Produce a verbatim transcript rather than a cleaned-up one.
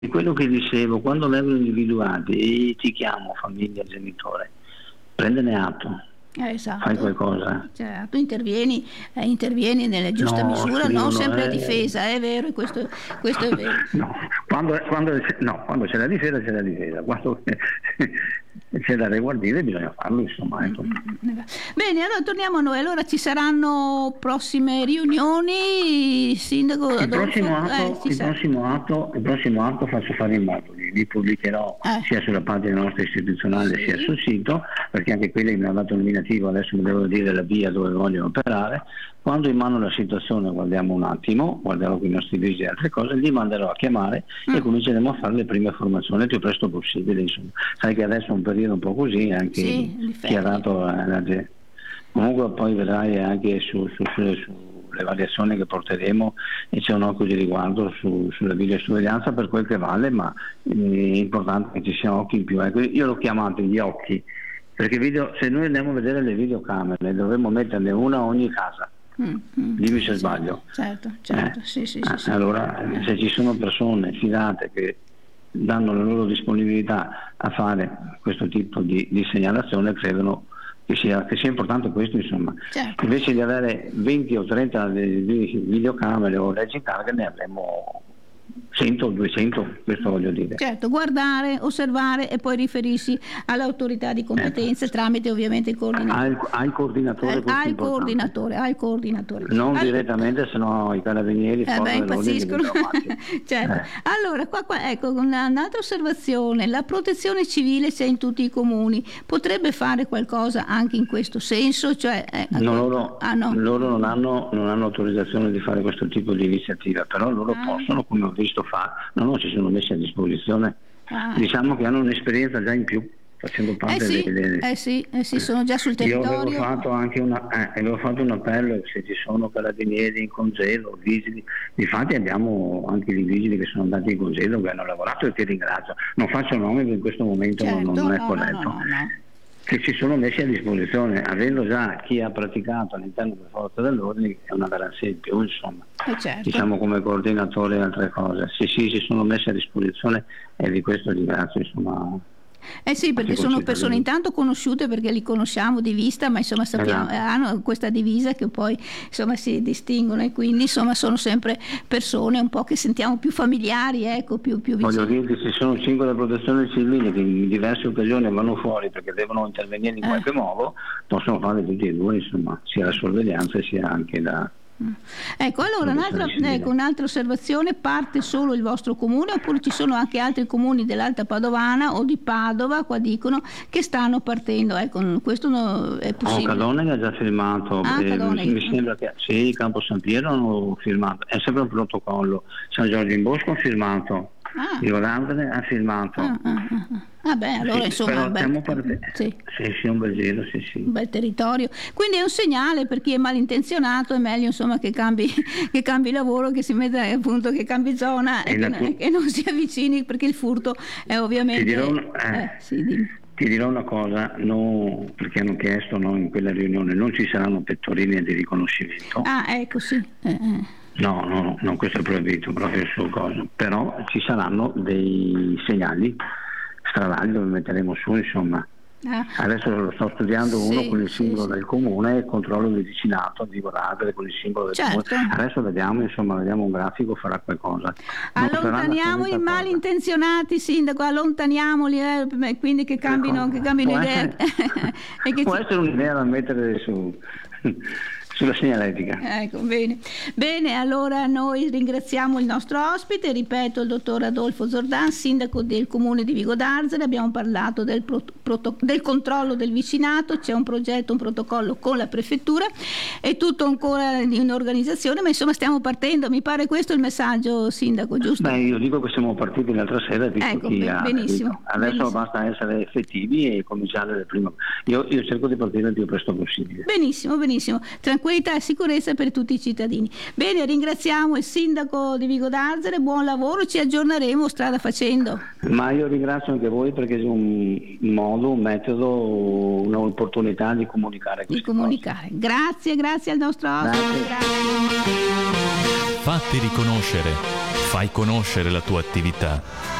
Di quello che dicevo, quando vengono individuati e ti chiamo famiglia, genitore, prendene atto, Eh, esatto. fai qualcosa. Cioè, tu intervieni, eh, intervieni nella giusta No, misura, scrivono, non sempre a eh. difesa, è vero, e questo, questo è vero. No, quando, quando, no, quando c'è la difesa c'è la difesa, quando c'è da riguardire bisogna farlo, insomma. Ecco. Bene, allora torniamo a noi. Allora ci saranno prossime riunioni, sindaco Il Adolfo? prossimo atto, Eh, il prossimo atto, il prossimo atto faccio fare in modo, li, li pubblicherò Eh. sia sulla pagina nostra istituzionale Sì. sia sul sito, perché anche quelli mi hanno dato nominativo, adesso mi devo dire la via dove vogliono operare. Quando in mano la situazione guardiamo un attimo, guarderò con i nostri vigili e altre cose, li manderò a chiamare Mm. e cominceremo a fare le prime formazioni il più presto possibile. Insomma. Sai che adesso è un periodo un po' così, anche Sì, di chi ha ferie. dato eh, la gente. Comunque poi vedrai anche su, su, su, sulle variazioni che porteremo e c'è un occhio di riguardo su, sulla videosorveglianza per quel che vale, ma eh, è importante che ci siano occhi in più. Ecco, io l'ho chiamato gli occhi, perché video, se noi andiamo a vedere le videocamere dovremmo metterne una a ogni casa. Mm, mm. Dimmi se Sì, sbaglio. Certo, certo, Eh, sì, sì, eh, sì, sì. Allora, Eh. se ci sono persone fidate che danno la loro disponibilità a fare questo tipo di, di segnalazione, credono che sia, che sia importante questo, insomma. Certo. Invece di avere venti o trenta di, di videocamere o leggi target, ne avremo cento o duecento, questo voglio dire. Certo, guardare, osservare e poi riferirsi all'autorità di competenza tramite ovviamente il coordinatore. Al, al coordinatore, Al, questo è al importante. coordinatore, al coordinatore. Non All- direttamente, sennò i carabinieri Eh beh, forse impazziscono. Certo. Eh. Allora, qua, qua, ecco, una- un'altra osservazione, la protezione civile c'è in tutti i comuni, potrebbe fare qualcosa anche in questo senso? Cioè, eh, No, loro, ah, no. loro non, hanno, non hanno autorizzazione di fare questo tipo di iniziativa, però loro Ah. possono, come ho visto fa, no, no, si sono messi a disposizione. Ah. Diciamo che hanno un'esperienza già in più, facendo Eh parte sì, delle... eh sì, eh sì, sono già sul Io avevo territorio. fatto anche una, eh, avevo fatto un appello se ci sono carabinieri in congedo, vigili. Difatti abbiamo anche i vigili che sono andati in congedo, che hanno lavorato e ti ringrazio. Non faccio nomi perché in questo momento non- Certo, non, è no, corretto. no, no, no, no. Che ci sono messi a disposizione, avendo già chi ha praticato all'interno delle forze dell'ordine, è una garanzia in più, insomma. Eh certo. Diciamo come coordinatore e altre cose. Sì, sì, si sono messi a disposizione e di questo ringrazio, insomma. Eh sì, perché Anche sono con persone cittadini. intanto conosciute perché li conosciamo di vista, ma insomma sappiamo, Esatto. eh, hanno questa divisa che poi insomma si distinguono e quindi insomma sono sempre persone un po' che sentiamo più familiari, ecco, più, più Voglio vicine. dirti, ci sono cinque della protezione civile che in diverse occasioni vanno fuori perché devono intervenire in Eh. qualche modo, possono fare tutti e due, insomma, sia la sorveglianza sia anche la... Ecco, allora un'altra, ecco, un'altra osservazione, parte solo il vostro comune oppure ci sono anche altri comuni dell'Alta Padovana o di Padova, qua dicono, che stanno partendo? Ecco, questo no, è Oh, possibile. Cadone ha già firmato, Ah, eh, Cadone. mi sembra che sì, Campo San Piero hanno firmato, è sempre un protocollo. San Giorgio in Bosco ha firmato, Ah. Rio d'Andre ha firmato. Ah, ah, ah, ah. Ah, beh, allora Sì, insomma però un bel, stiamo partendo. sì, Sì, sì, un bel giro, sì, sì. un bel territorio. Quindi è un segnale per chi è malintenzionato, è meglio insomma che cambi, che cambi lavoro, che si metta appunto, che cambi zona e, E che, la non- tu- e non si avvicini perché il furto è ovviamente... Ti dirò, un- eh, eh, sì, dimmi. ti dirò una cosa, no, perché hanno chiesto no, in quella riunione, non ci saranno pettorini di riconoscimento. Ah, ecco, sì. Eh, eh. No, no, no, no, questo è proibito proprio su cosa. Però ci saranno dei segnali stradali dove metteremo su, insomma. Ah, Adesso lo sto studiando Sì, uno con il sì, simbolo sì. del comune e il controllo del vicinato di Guardare con il simbolo del Certo. comune. Adesso vediamo, insomma, vediamo un grafico, farà qualcosa. Non sarà la allontaniamo solita i cosa. malintenzionati, sindaco, allontaniamoli, eh, quindi che cambino, che cambino Può idea. essere- e che Può ci- essere un'idea da mettere su, sulla segnaletica. Ecco, bene. Bene, allora noi ringraziamo il nostro ospite, ripeto, il dottor Adolfo Zordan, sindaco del comune di Vigo d'Arzere. Abbiamo parlato del, pro- proto- del controllo del vicinato, c'è un progetto, un protocollo con la prefettura, è tutto ancora in organizzazione, ma insomma stiamo partendo, mi pare questo il messaggio, sindaco, giusto? Beh, io dico che siamo partiti l'altra sera, dico Ecco, chi be- ha benissimo, adesso benissimo. basta essere effettivi e cominciare dal primo. Io, io cerco di partire il più presto possibile. Benissimo, benissimo. Tranquillità e sicurezza per tutti i cittadini. Bene, ringraziamo il sindaco di Vigo d'Arzere, buon lavoro, ci aggiorneremo strada facendo. Ma io ringrazio anche voi perché è un modo, un metodo, un'opportunità di comunicare Di queste comunicare. Grazie, grazie al nostro ospite. Grazie. Grazie. Fatti riconoscere. fai conoscere la tua attività.